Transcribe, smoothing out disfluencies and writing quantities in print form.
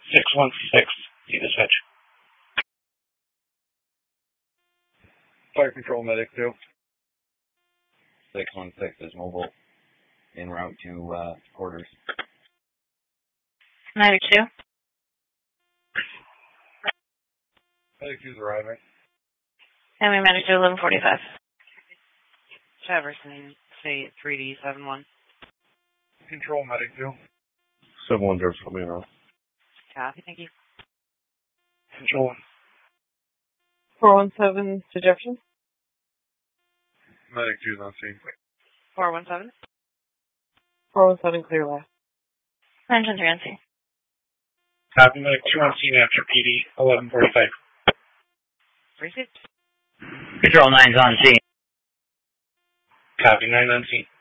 616, see dispatch. Fire control medic 2. 616 is mobile en route to quarters. Medic 2. Medic 2's arriving. Henry Medic 2, 1145. Jefferson, State 3D71. Control medic 2. 7-1 Jefferson coming in. Copy, thank you. Control 1. 417 to Jefferson. Medic 2's on scene. 417. 417 clear last. 910 on scene. Copy, medic 2 on scene after PD, 1145. Received. Control 9's on scene. Copy, 9 on scene.